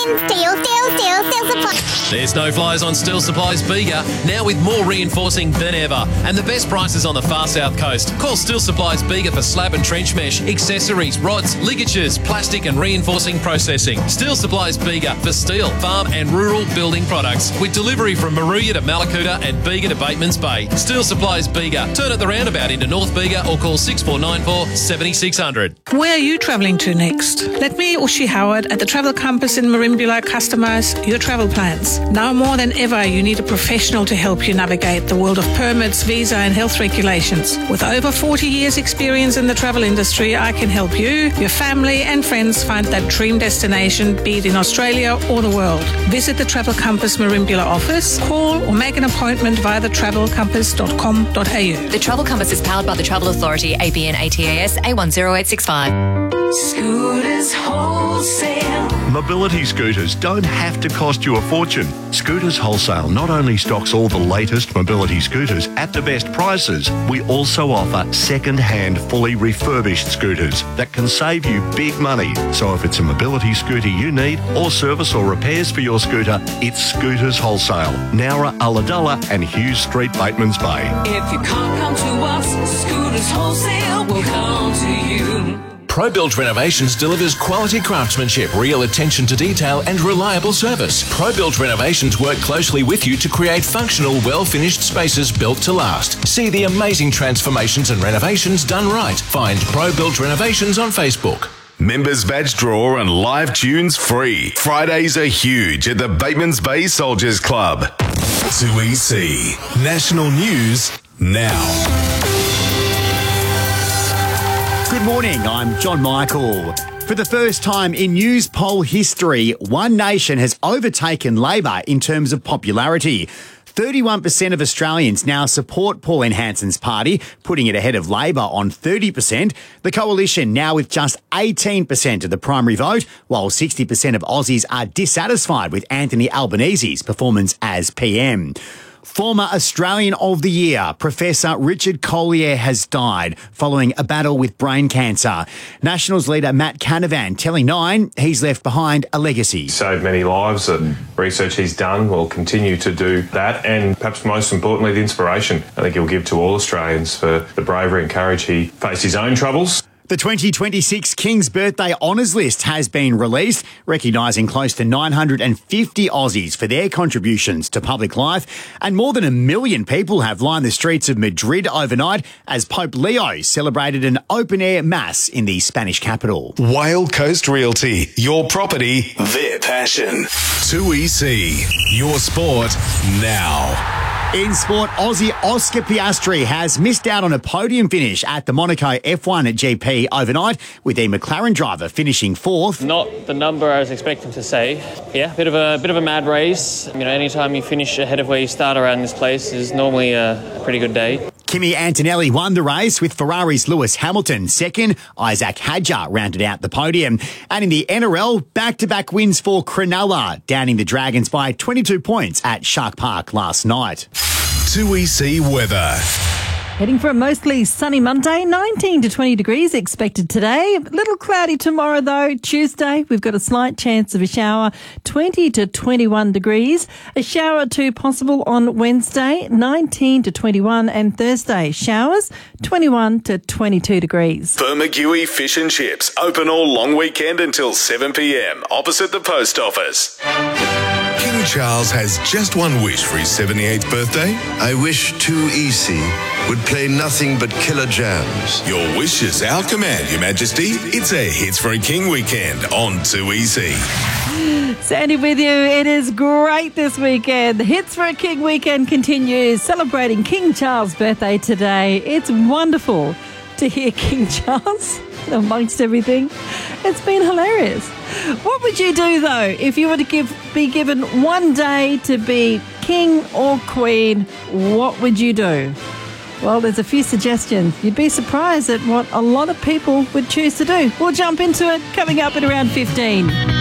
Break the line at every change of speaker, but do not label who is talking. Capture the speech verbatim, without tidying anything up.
in Steel, Steel, Steel, Steel Supply.
There's no flies on Steel Supplies Bega, now with more reinforcing than ever. And the best prices on the far south coast. Call Steel Supplies Bega for slab and trench mesh, accessories, rods, ligatures, plastic and reinforcing processing. Steel Supplies Bega for steel, farm and rural building products. With delivery from Maruya to Malakuta and Bega to Bateman's Bay. Steel Supplies Bega. Turn at the roundabout into North Bega or call six four nine four, seven six zero zero.
Where are you travelling to next? Let me, Ushi Howard, at the Travel Compass in Merimbula customise your travel plans. Now more than ever, you need a professional to help you navigate the world of permits, visa and health regulations. With over forty years experience in the travel industry, I can help you, your family and friends find that dream destination, be it in Australia or the world. Visit the Travel Compass Merimbula office, call or make an appointment via the travel compass dot com dot a u.
The Travel Compass is powered by the Travel Authority, A B N A T A S A one zero eight six five.
Scooters Wholesale.
Mobility scooters don't have to cost you a fortune. Scooters Wholesale not only stocks all the latest mobility scooters at the best prices, we also offer second-hand, fully refurbished scooters that can save you big money. So if it's a mobility scooter you need, or service or repairs for your scooter, it's Scooters Wholesale, Nowra, Ulladulla and Hughes Street, Bateman's Bay.
If you can't come to us, Scooters Wholesale will come to you.
ProBuilt Renovations delivers quality craftsmanship, real attention to detail and reliable service. ProBuilt Renovations work closely with you to create functional, well-finished spaces built to last. See the amazing transformations and renovations done right. Find ProBuilt Renovations on Facebook.
Members badge draw and live tunes free. Fridays are huge at the Bateman's Bay Soldiers Club. two E C. National News now.
Good morning, I'm John Michael. For the first time in news poll history, One Nation has overtaken Labor in terms of popularity. thirty-one percent of Australians now support Pauline Hanson's party, putting it ahead of Labor on thirty percent. The coalition now with just eighteen percent of the primary vote, while sixty percent of Aussies are dissatisfied with Anthony Albanese's performance as P M. Former Australian of the Year, Professor Richard Collier has died following a battle with brain cancer. Nationals leader Matt Canavan telling Nine he's left behind a legacy.
Saved many lives, and research he's done will continue to do that, and perhaps most importantly, the inspiration I think he'll give to all Australians for the bravery and courage he faced his own troubles.
The twenty twenty-six King's Birthday Honours List has been released, recognising close to nine hundred fifty Aussies for their contributions to public life, and more than a million people have lined the streets of Madrid overnight as Pope Leo celebrated an open-air mass in the Spanish capital.
Whale Coast Realty, your property, their passion. two E C, your sport now.
In sport, Aussie Oscar Piastri has missed out on a podium finish at the Monaco F one G P overnight, with the McLaren driver finishing fourth.
Not the number I was expecting to say. Yeah, bit of a bit of a mad race. You know, anytime you finish ahead of where you start around this place is normally a, a pretty good day.
Kimi Antonelli won the race with Ferrari's Lewis Hamilton second. Isaac Hadjar rounded out the podium. And in the N R L, back-to-back wins for Cronulla, downing the Dragons by twenty-two points at Shark Park last night.
two E C weather.
Heading for a mostly sunny Monday, nineteen to twenty degrees expected today. A little cloudy tomorrow though. Tuesday, we've got a slight chance of a shower, twenty to twenty-one degrees. A shower or two possible on Wednesday, nineteen to twenty-one, and Thursday, showers, twenty-one to twenty-two degrees.
Bermagui Fish and Chips, open all long weekend until seven p m, opposite the post office. King Charles has just one wish for his seventy-eighth birthday.
I wish two E C would play nothing but killer jams.
Your wish is our command, Your Majesty. It's a Hits for a King weekend on two E C.
Sandy with you. It is great this weekend. The Hits for a King weekend continues, celebrating King Charles' birthday today. It's wonderful to hear King Charles amongst everything. It's been hilarious. What would you do, though, if you were to give be given one day to be king or queen? What would you do? Well, there's a few suggestions. You'd be surprised at what a lot of people would choose to do. We'll jump into it coming up at around fifteen.